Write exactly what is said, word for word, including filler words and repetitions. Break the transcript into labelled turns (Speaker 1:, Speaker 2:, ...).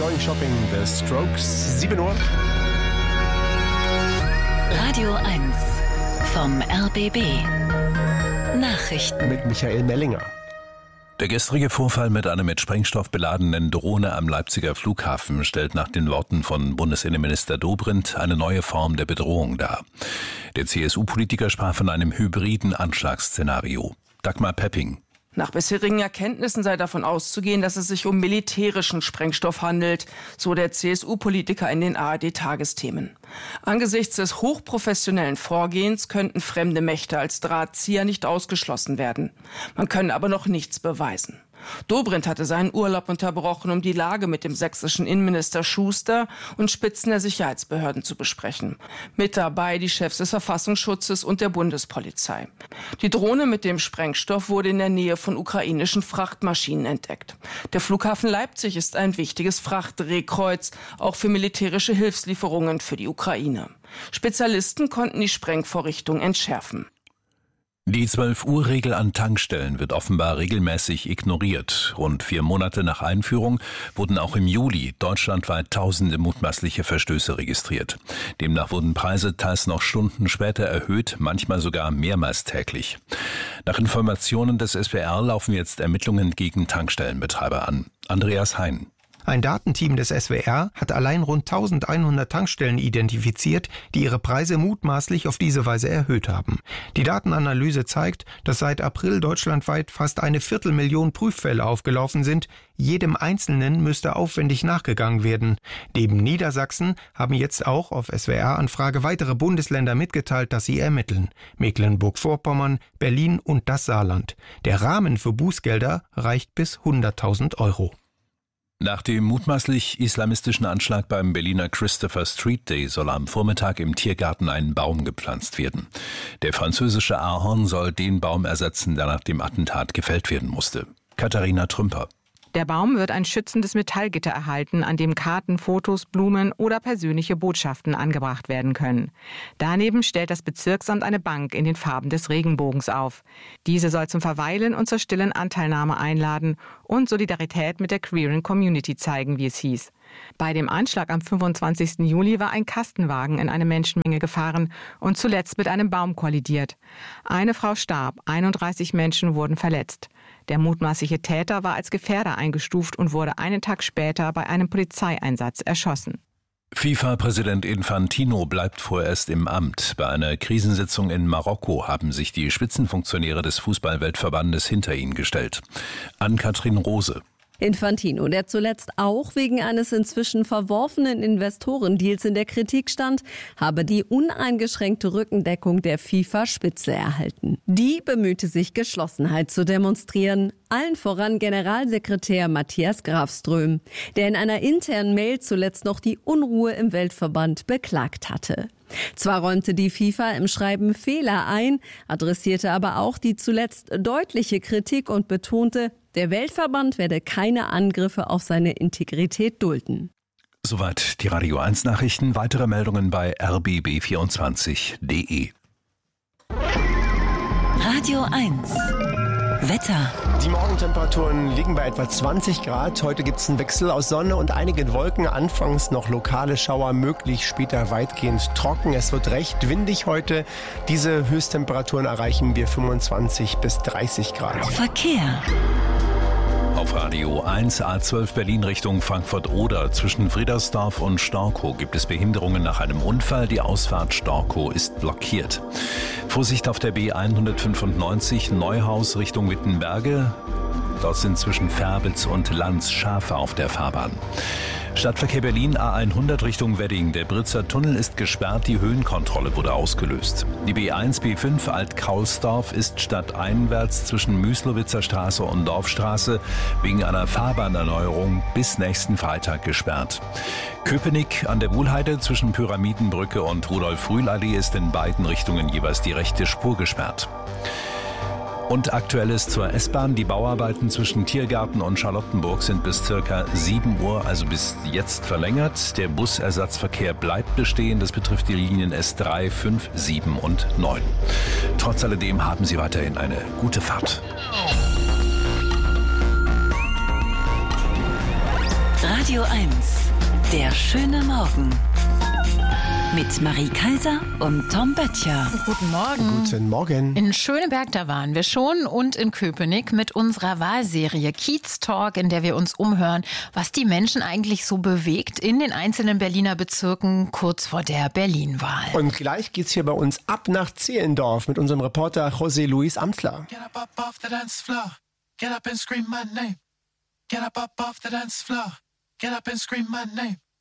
Speaker 1: Going Shopping, The Strokes, sieben Uhr.
Speaker 2: Radio eins vom R B B. Nachrichten
Speaker 1: Mit Michael Mellinger.
Speaker 3: Der gestrige Vorfall mit einer mit Sprengstoff beladenen Drohne am Leipziger Flughafen stellt nach den Worten von Bundesinnenminister Dobrindt eine neue Form der Bedrohung dar. Der C S U-Politiker sprach von einem hybriden Anschlagsszenario. Dagmar Pepping.
Speaker 4: Nach bisherigen Erkenntnissen sei davon auszugehen, dass es sich um militärischen Sprengstoff handelt, so der C S U-Politiker in den A R D-Tagesthemen. Angesichts des hochprofessionellen Vorgehens könnten fremde Mächte als Drahtzieher nicht ausgeschlossen werden. Man könne aber noch nichts beweisen. Dobrindt hatte seinen Urlaub unterbrochen, um die Lage mit dem sächsischen Innenminister Schuster und Spitzen der Sicherheitsbehörden zu besprechen. Mit dabei die Chefs des Verfassungsschutzes und der Bundespolizei. Die Drohne mit dem Sprengstoff wurde in der Nähe von ukrainischen Frachtmaschinen entdeckt. Der Flughafen Leipzig ist ein wichtiges Frachtdrehkreuz, auch für militärische Hilfslieferungen für die Ukraine. Spezialisten konnten die Sprengvorrichtung entschärfen.
Speaker 3: Die zwölf-Uhr-Regel an Tankstellen wird offenbar regelmäßig ignoriert. Rund vier Monate nach Einführung wurden auch im Juli deutschlandweit tausende mutmaßliche Verstöße registriert. Demnach wurden Preise teils noch Stunden später erhöht, manchmal sogar mehrmals täglich. Nach Informationen des S W R laufen jetzt Ermittlungen gegen Tankstellenbetreiber an. Andreas Hein.
Speaker 5: Ein Datenteam des S W R hat allein rund eintausendeinhundert Tankstellen identifiziert, die ihre Preise mutmaßlich auf diese Weise erhöht haben. Die Datenanalyse zeigt, dass seit April deutschlandweit fast eine Viertelmillion Prüffälle aufgelaufen sind. Jedem Einzelnen müsste aufwendig nachgegangen werden. Neben Niedersachsen haben jetzt auch auf S W R-Anfrage weitere Bundesländer mitgeteilt, dass sie ermitteln. Mecklenburg-Vorpommern, Berlin und das Saarland. Der Rahmen für Bußgelder reicht bis hunderttausend Euro.
Speaker 3: Nach dem mutmaßlich islamistischen Anschlag beim Berliner Christopher Street Day soll am Vormittag im Tiergarten ein Baum gepflanzt werden. Der französische Ahorn soll den Baum ersetzen, der nach dem Attentat gefällt werden musste. Katharina Trümper.
Speaker 6: Der Baum wird ein schützendes Metallgitter erhalten, an dem Karten, Fotos, Blumen oder persönliche Botschaften angebracht werden können. Daneben stellt das Bezirksamt eine Bank in den Farben des Regenbogens auf. Diese soll zum Verweilen und zur stillen Anteilnahme einladen und Solidarität mit der queeren Community zeigen, wie es hieß. Bei dem Anschlag am fünfundzwanzigsten Juli war ein Kastenwagen in eine Menschenmenge gefahren und zuletzt mit einem Baum kollidiert. Eine Frau starb, einunddreißig Menschen wurden verletzt. Der mutmaßliche Täter war als Gefährder eingestuft und wurde einen Tag später bei einem Polizeieinsatz erschossen.
Speaker 3: FIFA-Präsident Infantino bleibt vorerst im Amt. Bei einer Krisensitzung in Marokko haben sich die Spitzenfunktionäre des Fußball-Weltverbandes hinter ihn gestellt. Ann-Kathrin Rose.
Speaker 7: Infantino, der zuletzt auch wegen eines inzwischen verworfenen Investorendeals in der Kritik stand, habe die uneingeschränkte Rückendeckung der FIFA-Spitze erhalten. Die bemühte sich, Geschlossenheit zu demonstrieren, allen voran Generalsekretär Matthias Grafström, der in einer internen Mail zuletzt noch die Unruhe im Weltverband beklagt hatte. Zwar räumte die FIFA im Schreiben Fehler ein, adressierte aber auch die zuletzt deutliche Kritik und betonte, der Weltverband werde keine Angriffe auf seine Integrität dulden.
Speaker 3: Soweit die Radio eins Nachrichten. Weitere Meldungen bei r b b vierundzwanzig punkt d e.
Speaker 2: Radio eins Wetter.
Speaker 1: Die Morgentemperaturen liegen bei etwa zwanzig Grad. Heute gibt es einen Wechsel aus Sonne und einigen Wolken. Anfangs noch lokale Schauer möglich, später weitgehend trocken. Es wird recht windig heute. Diese Höchsttemperaturen erreichen wir fünfundzwanzig bis dreißig Grad.
Speaker 2: Verkehr.
Speaker 3: Auf Radio eins A zwölf Berlin Richtung Frankfurt-Oder zwischen Friedersdorf und Storkow gibt es Behinderungen nach einem Unfall. Die Ausfahrt Storkow ist blockiert. Vorsicht auf der B hundertfünfundneunzig Neuhaus Richtung Wittenberge. Dort sind zwischen Färbitz und Lanz Schafe auf der Fahrbahn. Stadtverkehr Berlin A hundert Richtung Wedding. Der Britzer Tunnel ist gesperrt, die Höhenkontrolle wurde ausgelöst. Die B eins B fünf Alt-Kaulsdorf ist stadteinwärts zwischen Müslowitzer Straße und Dorfstraße wegen einer Fahrbahnerneuerung bis nächsten Freitag gesperrt. Köpenick an der Wuhlheide zwischen Pyramidenbrücke und Rudolf-Rühl-Allee ist in beiden Richtungen jeweils die rechte Spur gesperrt. Und Aktuelles zur S-Bahn. Die Bauarbeiten zwischen Tiergarten und Charlottenburg sind bis circa sieben Uhr, also bis jetzt verlängert. Der Busersatzverkehr bleibt bestehen. Das betrifft die Linien S drei, fünf, sieben und neun. Trotz alledem haben Sie weiterhin eine gute Fahrt.
Speaker 2: Radio eins. Der schöne Morgen. Mit Marie Kaiser und Tom Böttcher.
Speaker 8: Guten Morgen.
Speaker 1: Guten Morgen.
Speaker 8: In Schöneberg, da waren wir schon, und in Köpenick mit unserer Wahlserie Kiez Talk, in der wir uns umhören, was die Menschen eigentlich so bewegt in den einzelnen Berliner Bezirken kurz vor der Berlin-Wahl.
Speaker 1: Und gleich geht's hier bei uns ab nach Zehlendorf mit unserem Reporter José Luis Amsler.
Speaker 9: Get up, up off the dance floor. Get up and scream my name. Get up, up off the dance floor. Get up and scream my name.